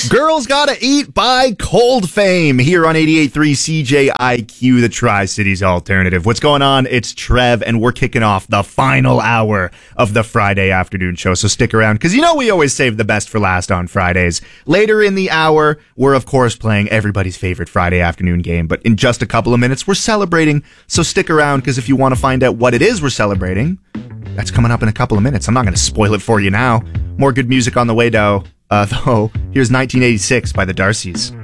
Girls Gotta Eat by Cold Fame here on 88.3 CJIQ, the Tri-Cities Alternative. What's going on? It's Trev, and we're kicking off the final hour of the Friday afternoon show, so stick around, because you know we always save the best for last on Fridays. Later in the hour, we're of course playing everybody's favorite Friday afternoon game, but in just a couple of minutes, we're celebrating, so stick around, because if you want to find out what it is we're celebrating, that's coming up in a couple of minutes. I'm not going to spoil it for you now. More good music on the way, though. Here's 1986 by the Darcys.